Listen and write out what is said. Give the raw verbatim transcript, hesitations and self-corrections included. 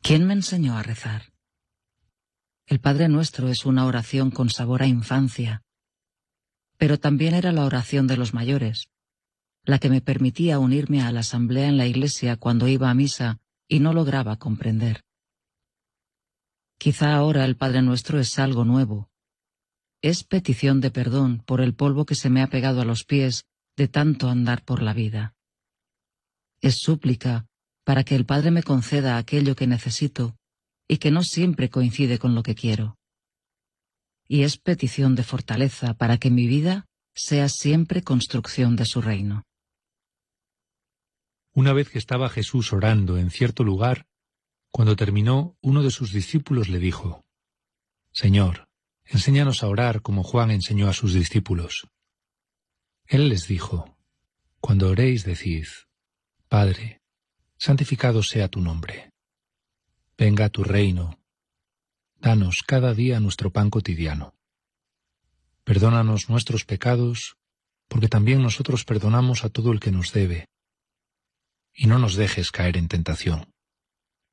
¿Quién me enseñó a rezar? El Padre Nuestro es una oración con sabor a infancia, pero también era la oración de los mayores, la que me permitía unirme a la asamblea en la iglesia cuando iba a misa y no lograba comprender. Quizá ahora el Padre Nuestro es algo nuevo. Es petición de perdón por el polvo que se me ha pegado a los pies de tanto andar por la vida. Es súplica para que el Padre me conceda aquello que necesito y que no siempre coincide con lo que quiero. Y es petición de fortaleza para que mi vida sea siempre construcción de su reino. Una vez que estaba Jesús orando en cierto lugar, cuando terminó, uno de sus discípulos le dijo: «Señor, enséñanos a orar como Juan enseñó a sus discípulos». Él les dijo: «Cuando oréis, decid: Padre, santificado sea tu nombre. Venga tu reino. Danos cada día nuestro pan cotidiano. Perdónanos nuestros pecados, porque también nosotros perdonamos a todo el que nos debe. Y no nos dejes caer en tentación».